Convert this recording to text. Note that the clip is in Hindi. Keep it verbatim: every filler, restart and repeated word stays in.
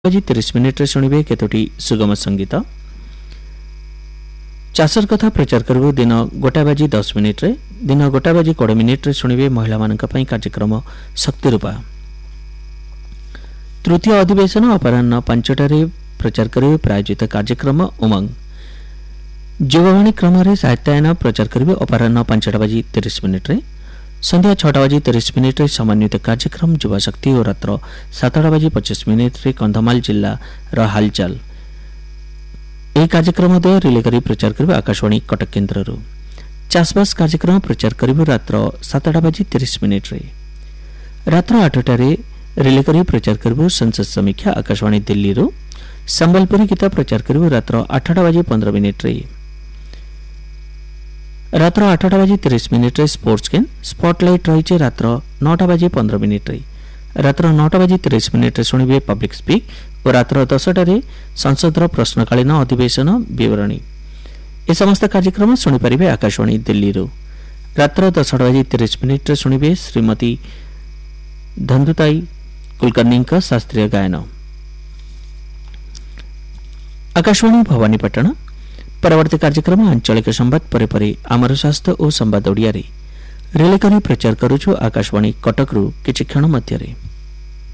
बजे तीस मिनिट्रे शुणिबे केतोटी सुगम संगीत। चाषर कथा प्रचार करू दिन गोटा बाजी दस मिनिट्रे दिन गोटा बाजी कोड़े मिनिट्रे शुणिबे महिला मानक पई कार्यक्रम शक्ति रूपा। तृतीय अधिवेशन अपराह्न पांचटारे प्रचार करिवे प्रायोजित कार्यक्रम उमंग। जीववाणी क्रम साहित्यायन प्रचार करिवे अपराह्न पांचटा बाजी तीस मिनिट्रे संध्या छटा बाजी तीस मिनिट्रे समन्वित कार्यक्रम युवा शक्ति और रात्र सातटा बाजी पचास मिनिट्रे कंधमाल जिला रा हालचाल। यह कार्यक्रम रिले करी प्रचार करिवे आकाशवाणी कटक केन्द्र। चाषबास कार्यक्रम प्रचार करिवे रात्र सातटा बाजी तीस मिनिट्रे। रात्र आठटारे रिले करी प्रचार करिवे संसद समीक्षा आकाशवाणी दिल्ली रो। संबलपुरी गीत प्रचार करिवे रात्र आठटा बाजी पंद्रह मिनिट्रे। रात्र आठटा बाजी तीस मिनिट्रे स्पोर्ट्स गेम स्पॉटलाइट रही रात्र नौटा बाजी पंद्रह मिनिट्रे। रात्र नौटा बाजी तीस मिनिट्रे शुणिबे पब्लिक स्पीक और रात्र दसटारे संसदर प्रश्नकालीन अधिवेशन विवरणी। ए समस्त कार्यक्रम शुणिपारे आकाशवाणी दिल्ली रो। रात्र दसटा बाजी तीस मिनिट्रे शुणिबे श्रीमती धंदुताई कुलकर्णी शास्त्रीय गायन। आकाशवाणी भवानीपटना परवर्ती कार्यक्रम आंचलिक संवाद परे परे आमर स्वास्थ्य और संवाद ओडिया रे रिले करी प्रचार करूछु आकाशवाणी कटक रु किछि क्षण मध्यरे।